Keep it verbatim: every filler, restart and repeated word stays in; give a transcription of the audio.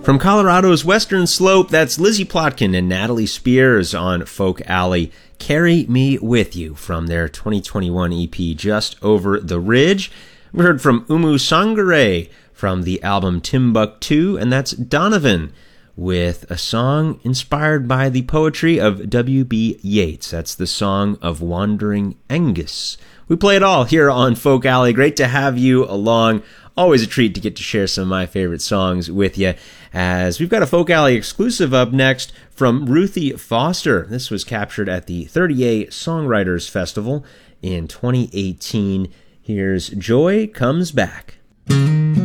From Colorado's Western Slope, that's Lizzie Plotkin and Natalie Spears on Folk Alley. Carry Me With You from their twenty twenty-one E P, Just Over the Ridge. We heard from Umu Sangare from the album Timbuktu, and that's Donovan with a song inspired by the poetry of W B Yeats. That's the Song of Wandering Angus. We play it all here on Folk Alley. Great to have you along. Always a treat to get to share some of my favorite songs with you, as we've got a Folk Alley exclusive up next from Ruthie Foster. This was captured at the thirty-eight Songwriters Festival in twenty eighteen. Here's Joy Comes Back.